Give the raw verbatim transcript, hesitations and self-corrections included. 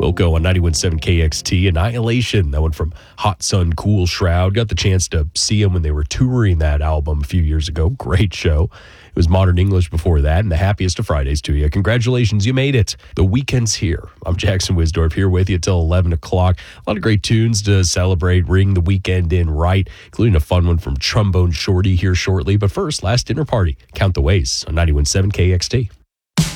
Wilco on ninety-one point seven K X T. Annihilation, that one from Hot Sun Cool Shroud. Got the chance to see them when they were touring that album a few years ago. Great show. It was Modern English before that, and the happiest of Fridays to you. Congratulations, you made it. The weekend's here. I'm Jackson Wisdorf here with you till eleven o'clock. A lot of great tunes to celebrate, ring the weekend in right, including a fun one from Trombone Shorty here shortly. But first, last dinner party. Count the Ways on ninety-one point seven K X T.